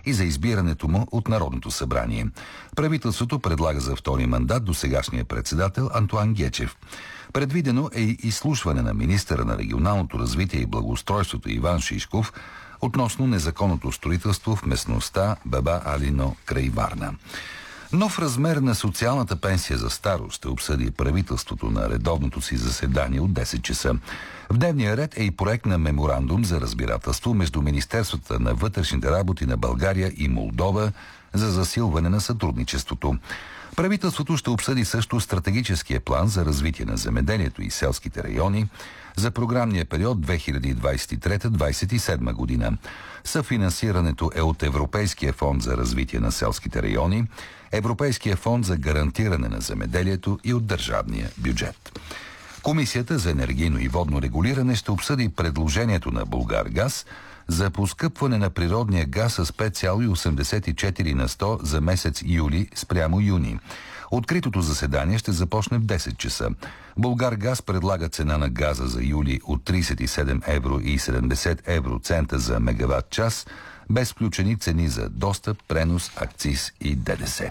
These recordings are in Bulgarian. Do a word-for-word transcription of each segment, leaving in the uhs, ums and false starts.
и за избирането му от Народното събрание. Правителството предлага за втори мандат досегашния председател Антоан Гечев. Предвидено е и изслушване на министъра на регионалното развитие и благоустройството Иван Шишков относно незаконното строителство в местността Баба Алино край Варна. Нов размер на социалната пенсия за старост ще обсъди правителството на редовното си заседание от десет часа. В дневния ред е и проект на меморандум за разбирателство между Министерствата на вътрешните работи на България и Молдова за засилване на сътрудничеството. Правителството ще обсъди също стратегическия план за развитие на земеделието и селските райони за програмния период две хиляди двадесет и трета - двадесет и седма година. Съфинансирането е от Европейския фонд за развитие на селските райони, Европейския фонд за гарантиране на земеделието и от държавния бюджет. Комисията за енергийно и водно регулиране ще обсъди предложението на Булгаргаз за поскъпване на природния газ с пет цяло осемдесет и четири на сто за месец юли спрямо юни. Откритото заседание ще започне в десет часа. Булгаргаз предлага цена на газа за юли от тридесет и седем евро и седемдесет евроцента за мегаватт час, без включени цени за достъп, пренос, акциз и ДДС.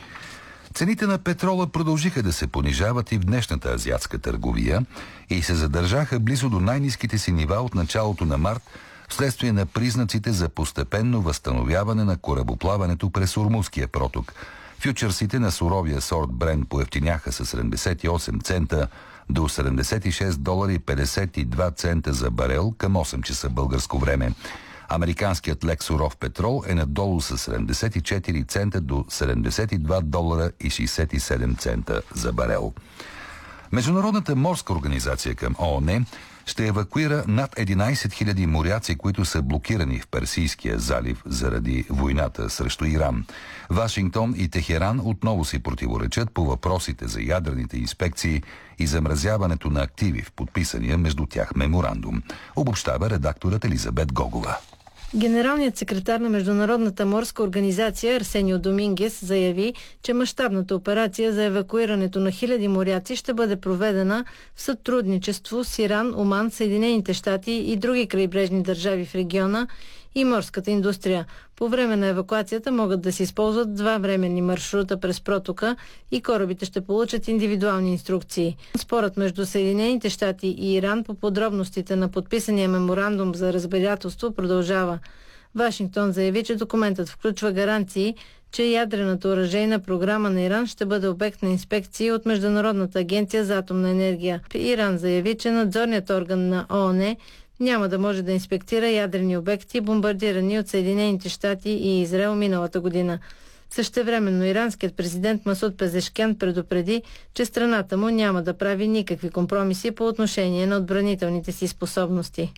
Цените на петрола продължиха да се понижават и в днешната азиатска търговия и се задържаха близо до най-ниските си нива от началото на март, вследствие на признаците за постепенно възстановяване на корабоплаването през Ормузския проток. Фючерсите на суровия сорт Брент поевтиняха с седемдесет и осем цента до седемдесет и шест долара и петдесет и два цента за барел към осем часа българско време. Американският лек суров петрол е надолу с седемдесет и четири цента до седемдесет и два долара и шейсет и седем цента за барел. Международната морска организация към ООН ще евакуира над единадесет хиляди моряци, които са блокирани в Персийския залив заради войната срещу Иран. Вашингтон и Техеран отново си противоречат по въпросите за ядрените инспекции и замразяването на активи в подписания между тях меморандум. Обобщава редакторът Елизабет Гогова. Генералният секретар на Международната морска организация Арсенио Домингес заяви, че мащабната операция за евакуирането на хиляди моряци ще бъде проведена в сътрудничество с Иран, Оман, Съединените щати и други крайбрежни държави в региона и морската индустрия. По време на евакуацията могат да се използват два временни маршрута през протока и корабите ще получат индивидуални инструкции. Спорът между Съединените щати и Иран по подробностите на подписания меморандум за разбирателство продължава. Вашингтон заяви, че документът включва гаранции, че ядрената оръжейна програма на Иран ще бъде обект на инспекции от Международната агенция за атомна енергия. Иран заяви, че надзорният орган на ООН няма да може да инспектира ядрени обекти, бомбардирани от Съединените щати и Израел миналата година. Същевременно иранският президент Масуд Пезешкян предупреди, че страната му няма да прави никакви компромиси по отношение на отбранителните си способности.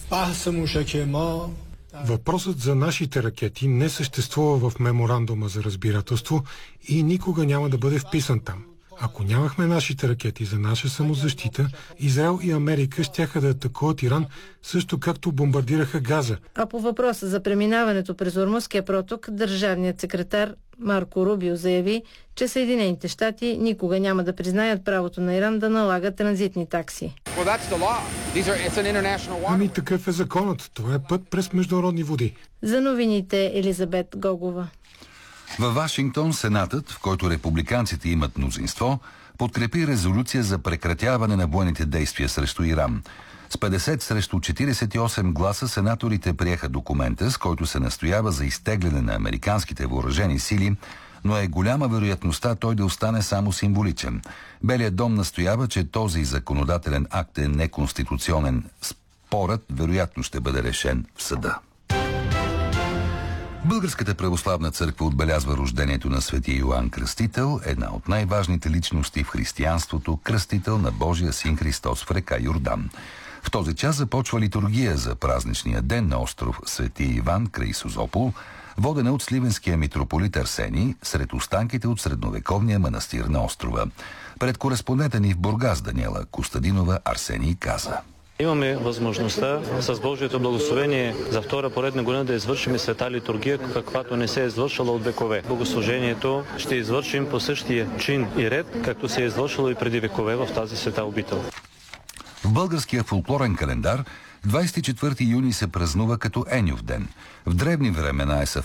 Въпросът за нашите ракети не съществува в меморандума за разбирателство и никога няма да бъде вписан там. Ако нямахме нашите ракети за наша самозащита, Израел и Америка щяха да атакуват Иран, също както бомбардираха Газа. А по въпроса за преминаването през Ормузския проток, държавният секретар Марко Рубио заяви, че Съединените щати никога няма да признаят правото на Иран да налага транзитни такси. Ами такъв е законът. Това е път през международни води. За новините Елизабет Гогова. Във Вашингтон Сенатът, в който републиканците имат мнозинство, подкрепи резолюция за прекратяване на военните действия срещу Иран. С петдесет срещу четиридесет и осем гласа сенаторите приеха документа, с който се настоява за изтегляне на американските въоръжени сили, но е голяма вероятността той да остане само символичен. Белият дом настоява, че този законодателен акт е неконституционен. Спорът вероятно ще бъде решен в съда. Българската православна църква отбелязва рождението на свети Йоан Кръстител, една от най-важните личности в християнството, кръстител на Божия син Христос в река Йордан. В този час започва литургия за празничния ден на остров Свети Иван край Созопол, водена от сливенския митрополит Арсений сред останките от средновековния манастир на острова. Пред кореспондента ни в Бургас Даниела Костадинова Арсений каза: Имаме възможността с Божието благословение за втора поредна година да извършим света литургия, каквато не се е извършила от векове. Богослужението ще извършим по същия чин и ред, както се е извършило и преди векове в тази света обител. В българския фолклорен календар двадесет и четвърти юни се празнува като Еньов ден. В древни времена е съвпадение